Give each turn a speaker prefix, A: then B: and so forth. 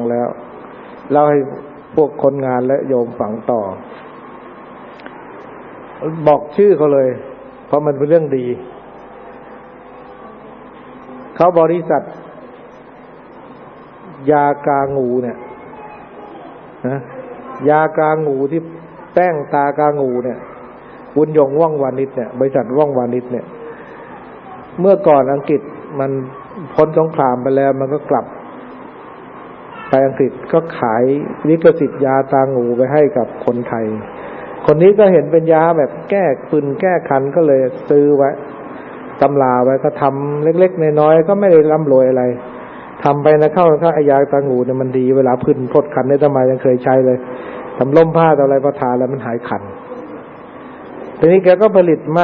A: แล้วเล่าให้พวกคนงานและโยมฟังต่อบอกชื่อเขาเลยเพราะมันเป็นเรื่องดีเขาบริษัทยากางูเนี่ยนะยากางูที่แป้งตากางูเนี่ยบุญยงว่องวานิชเนี่ยบริษัทว่องวานิชเนี่ยเมื่อก่อนอังกฤษมันพ้นสงครามไปแล้วมันก็กลับไปอังกฤษก็ขายลิขสิทธิ์ยาตางูไปให้กับคนไทยคนนี้ก็เห็นเป็นยาแบบแก้ปืนแก้คันก็เลยซื้อไว้ตำราไว้ก็ทำเล็กๆน้อยๆก็ไม่ได้ร่ำรวยอะไรทำไปนะเข้าไอ้ยาตางูเนี่ยมันดีเวลาพื้นพดคันได้ทำไมยังเคยใช้เลยทำล่มผ้าอะไรประทานแล้วมันหายคันทีนี้แกก็ผลิตมา